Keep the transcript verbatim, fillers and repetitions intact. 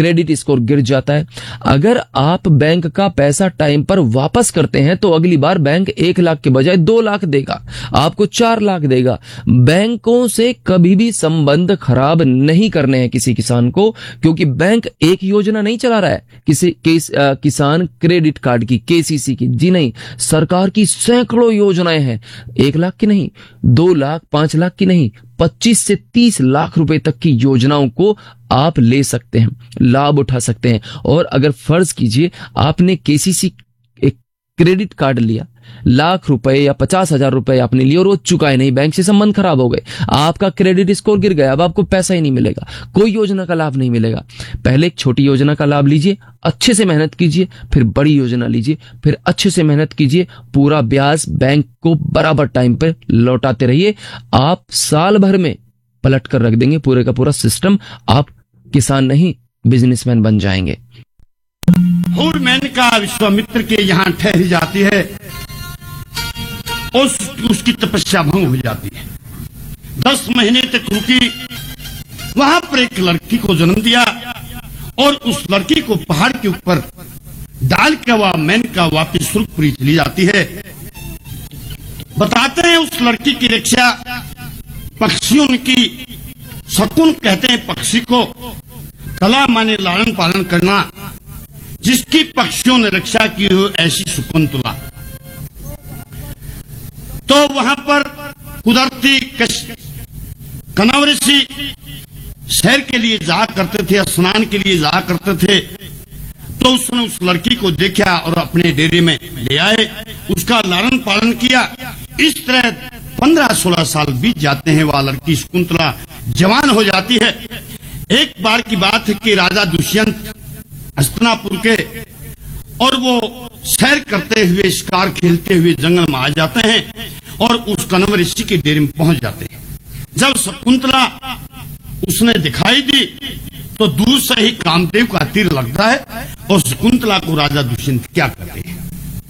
Credit score गिर जाता है। अगर आप बैंक का पैसा टाइम पर वापस करते हैं तो अगली बार बैंक एक लाख के बजाय दो लाख देगा, आपको चार लाख देगा। बैंकों से कभी भी संबंध खराब नहीं करने हैं किसी किसान को, क्योंकि बैंक एक योजना नहीं चला रहा है किसी किस, आ, किसान क्रेडिट कार्ड की, केसीसी की, जी नहीं, सरकार की सैकड़ों योजनाएं हैं। एक लाख की नहीं, दो लाख, पांच लाख की नहीं, पच्चीस से तीस लाख रुपए तक की योजनाओं को आप ले सकते हैं, लाभ उठा सकते हैं। और अगर फर्ज कीजिए आपने केसीसी एक क्रेडिट कार्ड लिया, लाख रुपए या पचास हजार रुपए आपने लिए और वो चुकाए नहीं, बैंक से संबंध खराब हो गए, आपका क्रेडिट स्कोर गिर गया, अब आपको पैसा ही नहीं मिलेगा, कोई योजना का लाभ नहीं मिलेगा। पहले एक छोटी योजना का लाभ लीजिए, अच्छे से मेहनत कीजिए, फिर बड़ी योजना लीजिए, फिर अच्छे से मेहनत कीजिए, पूरा ब्याज बैंक को बराबर टाइम पर लौटाते रहिए। आप साल भर में पलट कर रख देंगे पूरे का पूरा सिस्टम, आप किसान नहीं बिजनेसमैन बन जाएंगे। और मेनका विश्वामित्र के यहाँ ठहरी जाती है, उस उसकी तपस्या भंग हो जाती है। दस महीने तक रुकी, वहां पर एक लड़की को जन्म दिया और उस लड़की को पहाड़ के ऊपर डाल के वह मेनका वापिस सुरखपुरी चली जाती है। बताते हैं उस लड़की की रक्षा पक्षियों की, शकुन कहते हैं पक्षी को, कला माने लालन पालन करना, जिसकी पक्षियों ने रक्षा की हो ऐसी शकुंतला। तो वहां पर कुदरती कनव ऋषि सैर के लिए जाया करते थे, स्नान के लिए जाया करते थे। तो उसने उस लड़की को देखा और अपने डेरे में ले आए, उसका लालन पालन किया। इस तरह पंद्रह सोलह साल बीत जाते हैं, वह लड़की शकुंतला जवान हो जाती है। एक बार की बात है कि राजा दुष्यंत हस्तिनापुर के, और वो सैर करते हुए, शिकार खेलते हुए जंगल में आ जाते हैं और उस कनव ऋषि के डेरे में पहुंच जाते हैं। जब शकुंतला उसने दिखाई दी तो दूर से ही कामदेव का तीर लगता है और शकुंतला को राजा दुष्यंत क्या करते हैं।